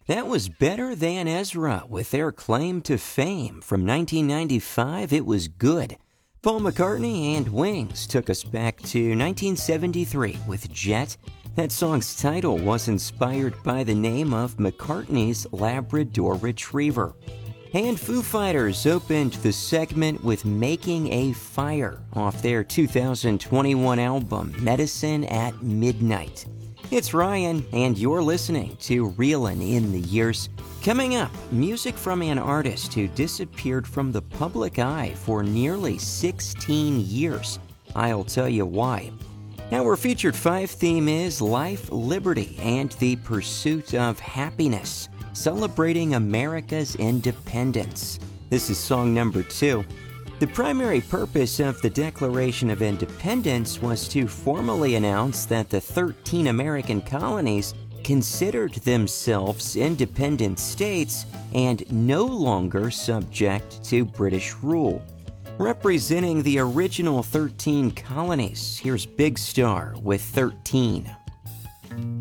That was Better Than Ezra with their claim to fame. From 1995, it was Good. Paul McCartney and Wings took us back to 1973 with Jet. That song's title was inspired by the name of McCartney's Labrador Retriever. And Foo Fighters opened the segment with Making a Fire off their 2021 album Medicine at Midnight. It's Ryan, and you're listening to Reelin' in the Years. Coming up, music from an artist who disappeared from the public eye for nearly 16 years. I'll tell you why. Our featured 5 theme is Life, Liberty, and the Pursuit of Happiness, celebrating America's independence. This is song number 2. The primary purpose of the Declaration of Independence was to formally announce that the 13 American colonies considered themselves independent states and no longer subject to British rule. Representing the original 13 colonies, here's Big Star with 13.